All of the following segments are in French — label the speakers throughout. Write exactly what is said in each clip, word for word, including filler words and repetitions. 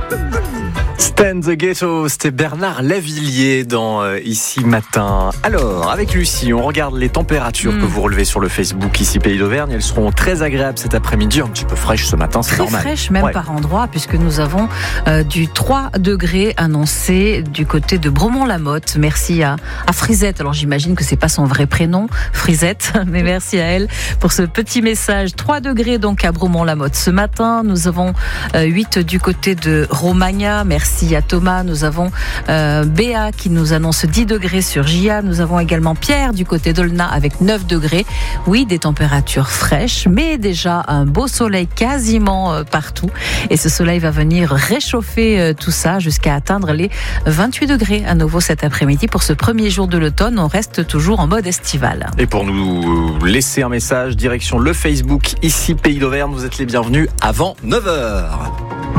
Speaker 1: Stand the Ghetto, c'était Bernard Lavilliers dans euh, Ici Matin. Alors, avec Lucie, on regarde les températures mmh. que vous relevez sur le Facebook Ici Pays d'Auvergne. Elles seront très agréables cet après-midi, un petit peu fraîches ce matin, c'est
Speaker 2: très
Speaker 1: normal.
Speaker 2: Très fraîches, même ouais. par endroit, puisque nous avons euh, du trois degrés annoncé du côté de Bromont-la-Motte. Merci à, à Frisette. Alors j'imagine que c'est pas son vrai prénom, Frisette, mais merci à elle pour ce petit message. trois degrés donc à Bromont-la-Motte ce matin. Nous avons euh, huit du côté de Romagna. Merci à Thomas. Nous avons euh, Béa qui nous annonce dix degrés sur J A. Nous avons également Pierre du côté d'Olna avec neuf degrés. Oui, des températures fraîches, mais déjà un beau soleil quasiment euh, partout. Et ce soleil va venir réchauffer euh, tout ça jusqu'à atteindre les vingt-huit degrés à nouveau cet après-midi. Pour ce premier jour de l'automne, on reste toujours en mode estival.
Speaker 1: Et pour nous laisser un message, direction le Facebook Ici Pays d'Auvergne. Vous êtes les bienvenus avant neuf heures.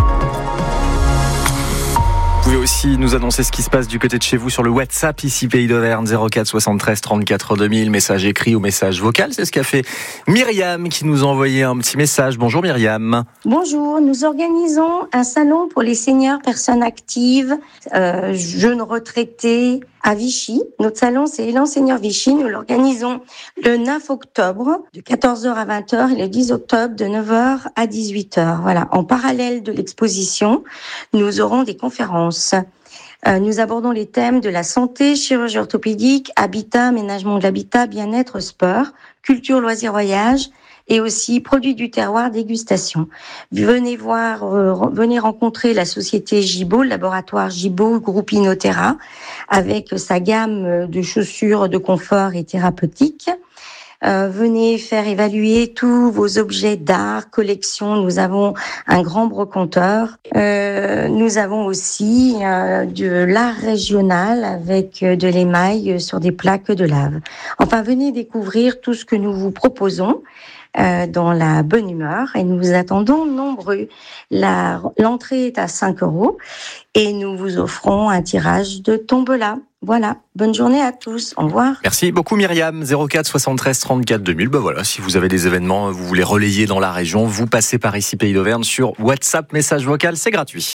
Speaker 1: Vous pouvez aussi nous annoncer ce qui se passe du côté de chez vous sur le WhatsApp Ici Pays d'Auvergne zéro quatre soixante-treize trente-quatre deux mille, message écrit ou message vocal. C'est ce qu'a fait Myriam qui nous a envoyé un petit message. Bonjour Myriam.
Speaker 3: Bonjour, nous organisons un salon pour les seniors, personnes actives, euh, jeunes retraités à Vichy. Notre salon, c'est Élan Senior Vichy. Nous l'organisons le neuf octobre de quatorze heures à vingt heures et le dix octobre de neuf heures à dix-huit heures. Voilà. En parallèle de l'exposition, nous aurons des conférences. Euh, nous abordons les thèmes de la santé, chirurgie orthopédique, habitat, aménagement de l'habitat, bien-être, sport, culture, loisirs, voyage, et aussi produits du terroir, dégustation. Venez voir, euh, venez rencontrer la société Gibaud, le laboratoire Gibaud, groupe Inotera, avec sa gamme de chaussures de confort et thérapeutiques. Euh, venez faire évaluer tous vos objets d'art, collection. Nous avons un grand brocanteur. Euh, nous avons aussi euh, de l'art régional avec de l'émail sur des plaques de lave. Enfin, venez découvrir tout ce que nous vous proposons. Euh, dans la bonne humeur et nous vous attendons nombreux. La, l'entrée est à cinq euros et nous vous offrons un tirage de tombola. Voilà, bonne journée à tous, au revoir.
Speaker 1: Merci beaucoup Myriam, zéro quatre soixante-treize trente-quatre deux mille. Ben voilà, si vous avez des événements, vous voulez relayer dans la région, vous passez par Ici Pays d'Auvergne sur WhatsApp, message vocal, c'est gratuit.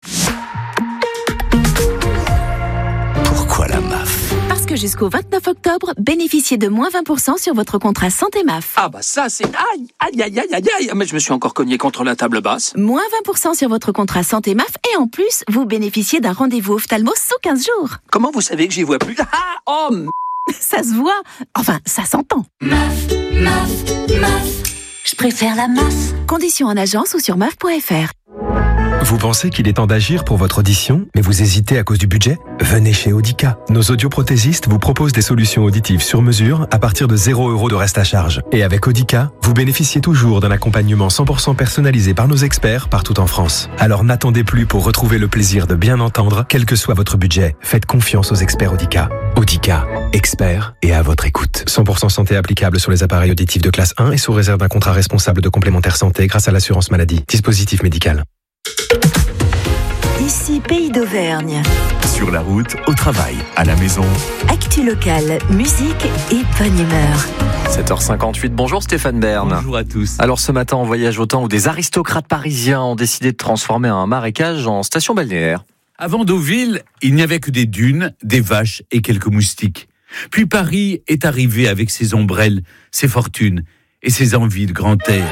Speaker 1: Pourquoi la M A F ?
Speaker 4: Parce que jusqu'au vingt-neuf octobre, bénéficiez de moins vingt pour cent sur votre contrat Santé M A F.
Speaker 5: Ah bah ça c'est... Aïe, aïe, aïe, aïe, aïe, aïe. Mais je me suis encore cogné contre la table basse.
Speaker 4: Moins vingt pour cent sur votre contrat Santé M A F et en plus, vous bénéficiez d'un rendez-vous ophtalmo sous quinze jours.
Speaker 5: Comment vous savez que j'y vois plus ? Ah, oh m...
Speaker 4: Ça se voit. Enfin, ça s'entend.
Speaker 6: M A F, M A F, M A F. Je préfère la M A F.
Speaker 4: Conditions en agence ou sur M A F point F R.
Speaker 7: Vous pensez qu'il est temps d'agir pour votre audition, mais vous hésitez à cause du budget ? Venez chez Audica. Nos audioprothésistes vous proposent des solutions auditives sur mesure à partir de zéro euros de reste à charge. Et avec Audica, vous bénéficiez toujours d'un accompagnement cent pour cent personnalisé par nos experts partout en France. Alors n'attendez plus pour retrouver le plaisir de bien entendre, quel que soit votre budget. Faites confiance aux experts Audica. Audica, experts et à votre écoute. cent pour cent santé applicable sur les appareils auditifs de classe un et sous réserve d'un contrat responsable de complémentaire santé grâce à l'assurance maladie. Dispositif médical.
Speaker 8: Ici Pays d'Auvergne.
Speaker 9: Sur la route, au travail, à la maison.
Speaker 8: Actu locale, musique et bonne humeur.
Speaker 1: sept heures cinquante-huit, bonjour Stéphane Bern.
Speaker 10: Bonjour à tous.
Speaker 1: Alors ce matin, on voyage au temps où des aristocrates parisiens ont décidé de transformer un marécage en station balnéaire.
Speaker 10: Avant Deauville, il n'y avait que des dunes, des vaches et quelques moustiques. Puis Paris est arrivé avec ses ombrelles, ses fortunes et ses envies de grand air.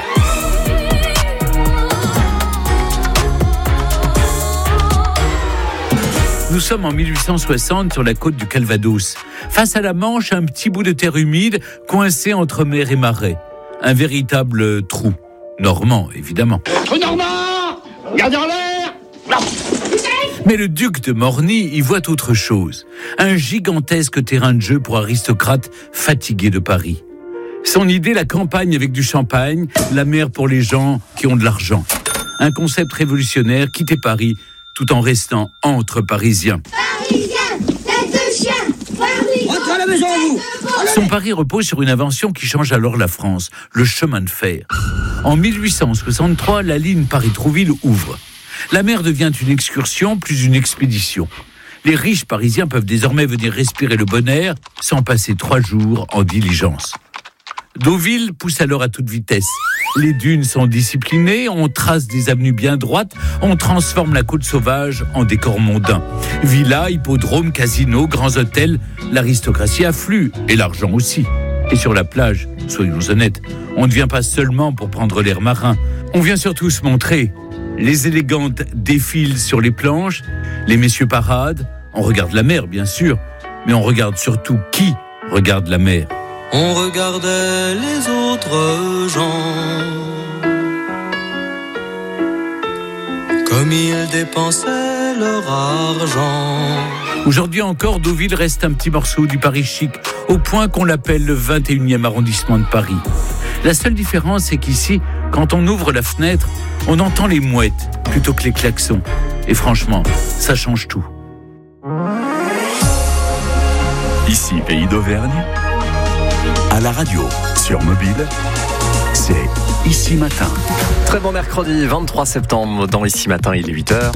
Speaker 10: Nous sommes en mille huit cent soixante sur la côte du Calvados. Face à la Manche, un petit bout de terre humide coincé entre mer et marais. Un véritable trou. Normand, évidemment.
Speaker 11: Trou normand ! Gardez en l'air !
Speaker 10: Mais le duc de Morny y voit autre chose. Un gigantesque terrain de jeu pour aristocrates fatigués de Paris. Son idée, la campagne avec du champagne, la mer pour les gens qui ont de l'argent. Un concept révolutionnaire, quitter Paris tout en restant entre Parisiens.
Speaker 6: Parisiens, tête de chien, Paris.
Speaker 11: Rentrez à la maison, vous.
Speaker 10: Son pari repose sur une invention qui change alors la France, le chemin de fer. En mille huit cent soixante-trois, la ligne Paris-Trouville ouvre. La mer devient une excursion plus une expédition. Les riches parisiens peuvent désormais venir respirer le bon air sans passer trois jours en diligence. Deauville pousse alors à toute vitesse. Les dunes sont disciplinées, on trace des avenues bien droites, on transforme la côte sauvage en décor mondain. Villas, hippodromes, casinos, grands hôtels, l'aristocratie afflue, et l'argent aussi. Et sur la plage, soyons honnêtes, on ne vient pas seulement pour prendre l'air marin, on vient surtout se montrer. Les élégantes défilent sur les planches, les messieurs paradent, on regarde la mer bien sûr, mais on regarde surtout qui regarde la mer.
Speaker 12: On regardait les autres gens comme ils dépensaient leur argent.
Speaker 10: Aujourd'hui encore, Deauville reste un petit morceau du Paris chic, au point qu'on l'appelle le vingt et unième arrondissement de Paris. La seule différence, c'est qu'ici, quand on ouvre la fenêtre, on entend les mouettes plutôt que les klaxons. Et franchement, ça change tout.
Speaker 9: Ici, Pays d'Auvergne, à la radio, sur mobile, c'est Ici Matin.
Speaker 1: Très bon mercredi, vingt-trois septembre, dans Ici Matin, il est huit heures.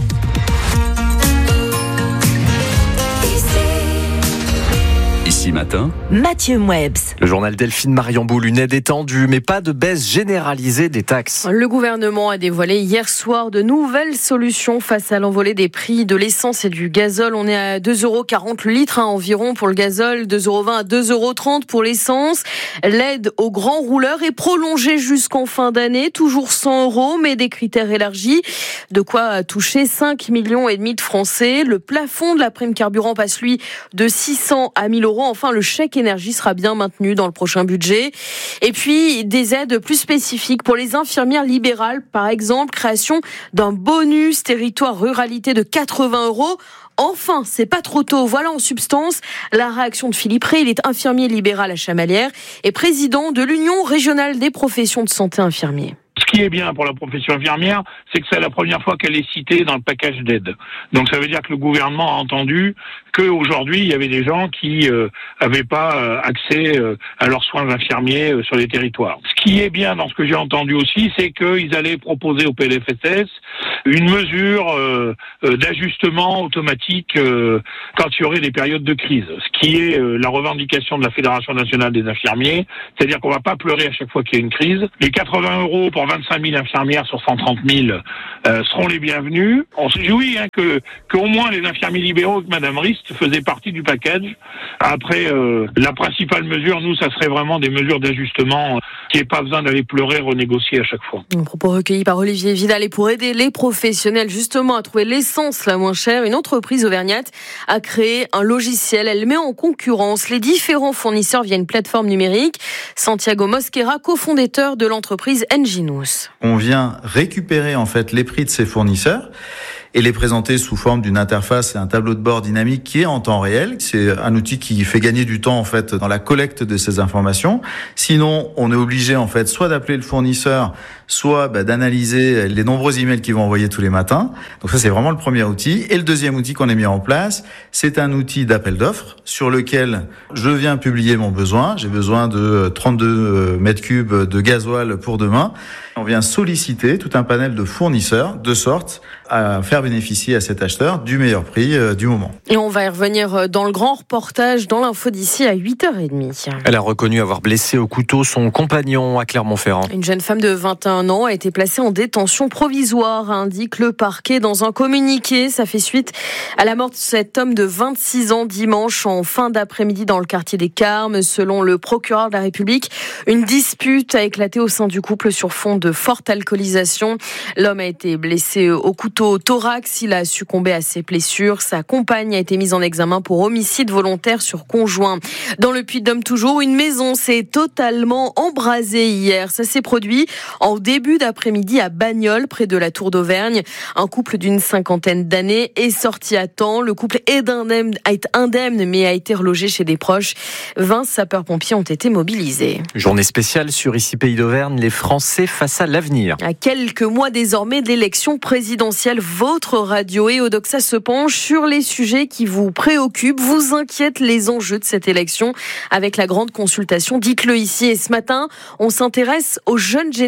Speaker 9: Ici Matin,
Speaker 8: Mathieu Mouebs.
Speaker 1: Le journal Delphine Marion Boul, une aide étendue, mais pas de baisse généralisée des taxes.
Speaker 13: Le gouvernement a dévoilé hier soir de nouvelles solutions face à l'envolée des prix de l'essence et du gazole. On est à deux euros quarante le litre hein, environ pour le gazole, deux euros vingt à deux euros trente pour l'essence. L'aide aux grands rouleurs est prolongée jusqu'en fin d'année, toujours cent euros, mais des critères élargis. De quoi toucher cinq millions et demi de Français. Le plafond de la prime carburant passe lui de six cents à mille euros. Enfin, le chèque énergie sera bien maintenu dans le prochain budget. Et puis, des aides plus spécifiques pour les infirmières libérales. Par exemple, création d'un bonus territoire ruralité de quatre-vingts euros. Enfin, c'est pas trop tôt. Voilà en substance la réaction de Philippe Rey. Il est infirmier libéral à Chamalières et président de l'Union régionale des professions de santé infirmiers.
Speaker 14: Ce qui est bien pour la profession infirmière, c'est que c'est la première fois qu'elle est citée dans le package d'aide. Donc ça veut dire que le gouvernement a entendu qu'aujourd'hui, il y avait des gens qui euh, avaient pas euh, accès euh, à leurs soins infirmiers euh, sur les territoires. Ce qui est bien dans ce que j'ai entendu aussi, c'est qu'ils allaient proposer au P L F S S une mesure euh, euh, d'ajustement automatique euh, quand il y aurait des périodes de crise. Ce qui est euh, la revendication de la Fédération nationale des infirmiers, c'est-à-dire qu'on va pas pleurer à chaque fois qu'il y a une crise. Les quatre-vingts euros pour vingt-cinq mille infirmières sur cent trente mille euh, seront les bienvenus. On se réjouit hein, que qu'au moins les infirmiers libéraux que Madame Rist faisaient partie du package. Après, euh, la principale mesure, nous, ça serait vraiment des mesures d'ajustement, euh, qu'il n'y ait pas besoin d'aller pleurer, renégocier à chaque fois.
Speaker 13: Un propos recueilli par Olivier Vidal. Et pour aider les professionnels justement à trouver l'essence la moins chère, une entreprise auvergnate a créé un logiciel. Elle met en concurrence les différents fournisseurs via une plateforme numérique. Santiago Mosquera, cofondateur de l'entreprise Enginous.
Speaker 15: On vient récupérer en fait les prix de ces fournisseurs et les présenter sous forme d'une interface et un tableau de bord dynamique qui est en temps réel. C'est un outil qui fait gagner du temps en fait dans la collecte de ces informations. Sinon, on est obligé en fait soit d'appeler le fournisseur, soit bah, d'analyser les nombreux emails qu'ils vont envoyer tous les matins. Donc ça, c'est vraiment le premier outil. Et le deuxième outil qu'on a mis en place, c'est un outil d'appel d'offres sur lequel je viens publier mon besoin. J'ai besoin de trente-deux mètres cubes de gasoil pour demain. On vient solliciter tout un panel de fournisseurs de sorte à faire bénéficier à cet acheteur du meilleur prix euh, du moment.
Speaker 13: Et on va y revenir dans le grand reportage dans l'info d'ici à huit heures trente.
Speaker 1: Elle a reconnu avoir blessé au couteau son compagnon à Clermont-Ferrand.
Speaker 13: Une jeune femme de vingt et un ans a été placée en détention provisoire, indique le parquet dans un communiqué. Ça fait suite à la mort de cet homme de vingt-six ans dimanche en fin d'après-midi dans le quartier des Carmes. Selon le procureur de la République, une dispute a éclaté au sein du couple sur fond de forte alcoolisation. L'homme a été blessé au couteau au thorax. Il a succombé à ses blessures. Sa compagne a été mise en examen pour homicide volontaire sur conjoint. Dans le Puy-de-Dôme toujours, une maison s'est totalement embrasée hier. Ça s'est produit en début d'après-midi à Bagnols, près de la Tour d'Auvergne. Un couple d'une cinquantaine d'années est sorti à temps. Le couple est indemne, est indemne mais a été relogé chez des proches. vingt sapeurs-pompiers ont été mobilisés.
Speaker 1: Journée spéciale sur Ici Pays d'Auvergne, les Français face à l'avenir.
Speaker 13: À quelques mois désormais de l'élection présidentielle, votre radio et Odoxa se penche sur les sujets qui vous préoccupent, vous inquiètent les enjeux de cette élection avec la grande consultation Dites-le ici. Et ce matin, on s'intéresse aux jeunes générations.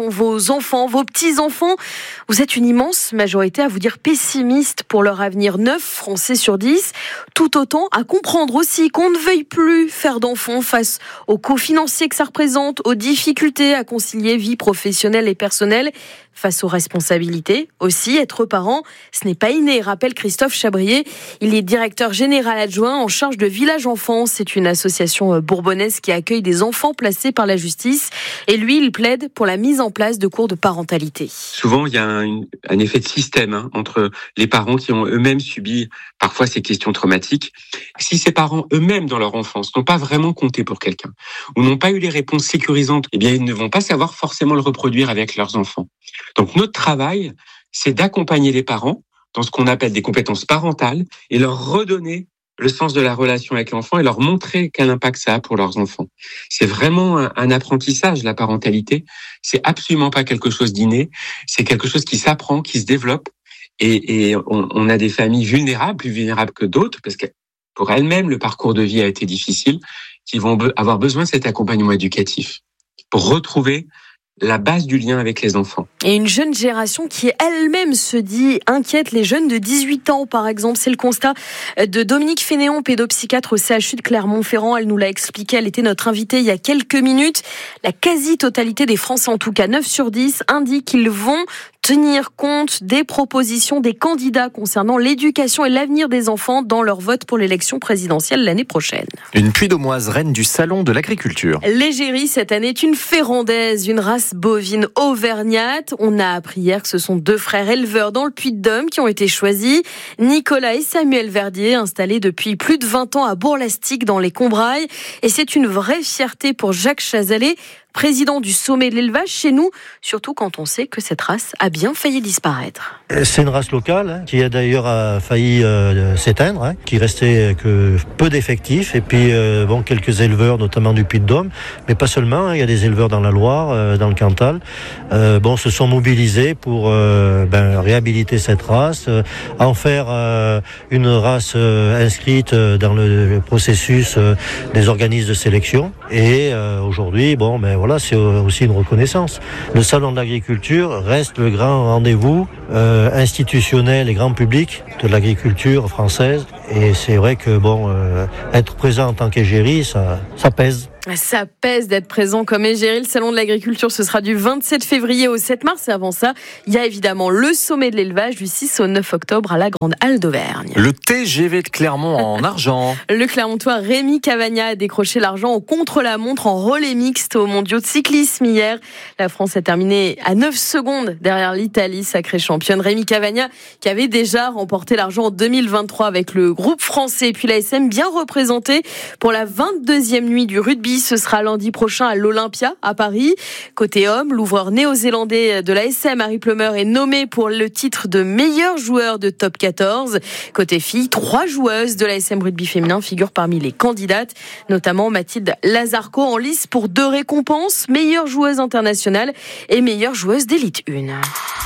Speaker 13: sont vos enfants, vos petits-enfants. Vous êtes une immense majorité à vous dire pessimiste pour leur avenir. neuf Français sur dix. Tout autant à comprendre aussi qu'on ne veuille plus faire d'enfants face aux coûts financiers que ça représente, aux difficultés à concilier vie professionnelle et personnelle, face aux responsabilités aussi. Être parent, ce n'est pas inné, rappelle Christophe Chabrier. Il est directeur général adjoint en charge de Village Enfance. C'est une association bourbonnaise qui accueille des enfants placés par la justice. Et lui, il plaide pour la mise en place de cours de parentalité.
Speaker 16: Souvent, il y a un, un effet de système hein, entre les parents qui ont eux-mêmes subi parfois ces questions traumatiques. Si ces parents eux-mêmes, dans leur enfance, n'ont pas vraiment compté pour quelqu'un ou n'ont pas eu les réponses sécurisantes, eh bien, ils ne vont pas savoir forcément le reproduire avec leurs enfants. Donc, notre travail, c'est d'accompagner les parents dans ce qu'on appelle des compétences parentales et leur redonner le sens de la relation avec l'enfant et leur montrer quel impact ça a pour leurs enfants. C'est vraiment un, un apprentissage, la parentalité. C'est absolument pas quelque chose d'inné. C'est quelque chose qui s'apprend, qui se développe. Et, et on, on a des familles vulnérables, plus vulnérables que d'autres, parce que pour elles-mêmes, le parcours de vie a été difficile, qui vont be- avoir besoin de cet accompagnement éducatif pour retrouver la base du lien avec les enfants.
Speaker 13: Et une jeune génération qui elle-même se dit inquiète, les jeunes de dix-huit ans par exemple, c'est le constat de Dominique Fénéon, pédopsychiatre au C H U de Clermont-Ferrand. Elle nous l'a expliqué, elle était notre invitée il y a quelques minutes. La quasi-totalité des Français, en tout cas neuf sur dix, indiquent qu'ils vont tenir compte des propositions des candidats concernant l'éducation et l'avenir des enfants dans leur vote pour l'élection présidentielle l'année prochaine.
Speaker 1: Une Puy-de-Dômoise, reine du salon de l'agriculture.
Speaker 13: L'égérie cette année est une férondaise, une race bovine auvergnate. On a appris hier que ce sont deux frères éleveurs dans le Puy-de-Dôme qui ont été choisis. Nicolas et Samuel Verdier, installés depuis plus de vingt ans à Bourg-Lastic dans les Combrailles. Et c'est une vraie fierté pour Jacques Chazalet, président du sommet de l'élevage chez nous, surtout quand on sait que cette race a bien failli disparaître.
Speaker 17: C'est une race locale hein, qui a d'ailleurs a failli euh, s'éteindre, hein, qui restait que peu d'effectifs et puis euh, bon quelques éleveurs notamment du Puy-de-Dôme, mais pas seulement. Hein, il y a des éleveurs dans la Loire, euh, dans le Cantal, euh, bon se sont mobilisés pour euh, ben, réhabiliter cette race, euh, en faire euh, une race euh, inscrite dans le, le processus euh, des organismes de sélection. Et euh, aujourd'hui, bon ben voilà, c'est aussi une reconnaissance. Le salon de l'agriculture reste le grand rendez-vous euh, institutionnel et grand public de l'agriculture française. Et c'est vrai que bon, euh, être présent en tant qu'égérie, ça, ça pèse.
Speaker 13: Ça pèse d'être présent comme égérie. Le salon de l'agriculture, ce sera du vingt-sept février au sept mars. Et avant ça, il y a évidemment le sommet de l'élevage du six au neuf octobre à la Grande Halle d'Auvergne.
Speaker 1: Le T G V de Clermont en argent.
Speaker 13: Le Clermontois Rémi Cavagna a décroché l'argent au contre-la-montre en relais mixte aux mondiaux de cyclisme hier. La France a terminé à neuf secondes derrière l'Italie, sacrée championne. Rémi Cavagna qui avait déjà remporté l'argent en deux mille vingt-trois avec le groupe français. Et puis l'A S M bien représenté pour la vingt-deuxième nuit du rugby. Ce sera lundi prochain à l'Olympia, à Paris. Côté homme, l'ouvreur néo-zélandais de l'A S M, Harry Plummer, est nommé pour le titre de meilleur joueur de top quatorze. Côté filles, trois joueuses de l'A S M rugby féminin figurent parmi les candidates, notamment Mathilde Lazarco en lice pour deux récompenses, meilleure joueuse internationale et meilleure joueuse d'élite un.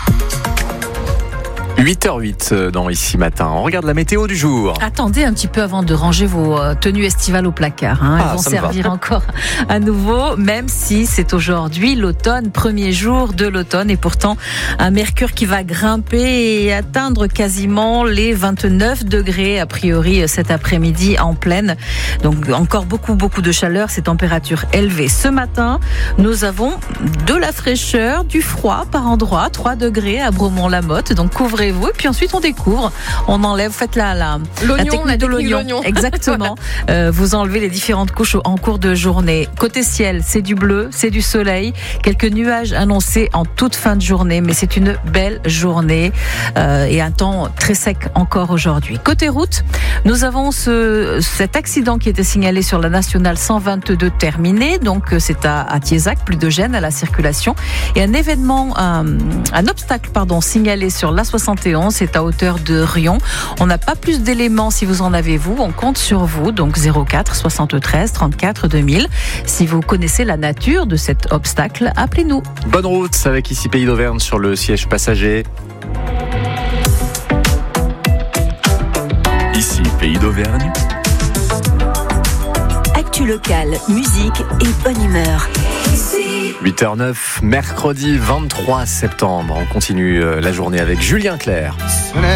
Speaker 1: huit heures huit dans Ici Matin. On regarde la météo du jour.
Speaker 2: Attendez un petit peu avant de ranger vos tenues estivales au placard. Hein. Elles
Speaker 1: Ah,
Speaker 2: vont
Speaker 1: ça me
Speaker 2: servir
Speaker 1: va.
Speaker 2: encore à nouveau, même si c'est aujourd'hui l'automne, premier jour de l'automne. Et pourtant, un mercure qui va grimper et atteindre quasiment les vingt-neuf degrés, a priori, cet après-midi en pleine. Donc encore beaucoup, beaucoup de chaleur, ces températures élevées. Ce matin, nous avons de la fraîcheur, du froid par endroits, trois degrés à Bromont-la-Motte. Donc couvrez-vous. Et puis ensuite on découvre, on enlève, faites la, la,
Speaker 13: L'oignon,
Speaker 2: la technique
Speaker 13: la
Speaker 2: de
Speaker 13: technique
Speaker 2: l'oignon.
Speaker 13: l'oignon.
Speaker 2: Exactement. euh, vous enlevez les différentes couches en cours de journée. Côté ciel, c'est du bleu, c'est du soleil. Quelques nuages annoncés en toute fin de journée, mais c'est une belle journée euh, et un temps très sec encore aujourd'hui. Côté route, nous avons ce, cet accident qui était signalé sur la nationale cent vingt-deux terminé. Donc c'est à, à Thiézac, plus de gêne à la circulation. Et un événement, un, un obstacle pardon, signalé sur l'A soixante et onze, c'est à hauteur de Rion. On n'a pas plus d'éléments si vous en avez vous, on compte sur vous, donc zéro quatre soixante-treize trente-quatre deux mille. Si vous connaissez la nature de cet obstacle, appelez-nous.
Speaker 1: Bonne route avec Ici Pays d'Auvergne sur le siège passager.
Speaker 9: Ici Pays d'Auvergne.
Speaker 8: Actu locale, musique et bonne humeur.
Speaker 1: huit heures neuf, mercredi vingt-trois septembre. On continue la journée avec Julien Clerc.